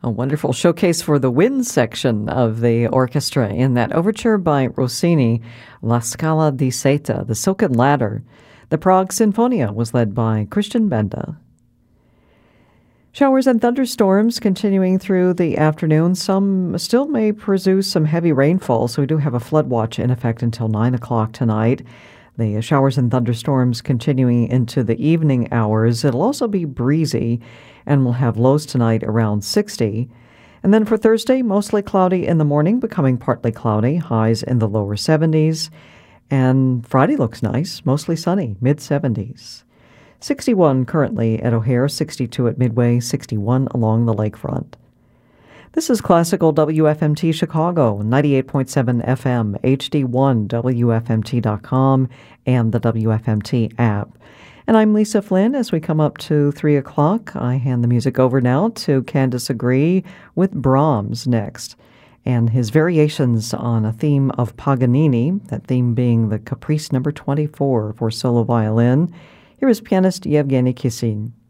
A wonderful showcase for the wind section of the orchestra in that overture by Rossini, La Scala di Seta, the Silken Ladder. The Prague Sinfonia was led by Christian Benda. Showers and thunderstorms continuing through the afternoon. Some still may produce some heavy rainfall, so we do have a flood watch in effect until 9 o'clock tonight. The showers and thunderstorms continuing into the evening hours. It'll also be breezy, and we'll have lows tonight around 60. And then for Thursday, mostly cloudy in the morning, becoming partly cloudy, highs in the lower 70s. And Friday looks nice, mostly sunny, mid-70s. 61 currently at O'Hare, 62 at Midway, 61 along the lakefront. This is Classical WFMT Chicago, 98.7 FM, HD1, WFMT.com, and the WFMT app. And I'm Lisa Flynn. As we come up to 3 o'clock, I hand the music over now to Candice Agree with Brahms next, and his variations on a theme of Paganini, that theme being the Caprice number 24 for solo violin. Here is pianist Yevgeny Kissin.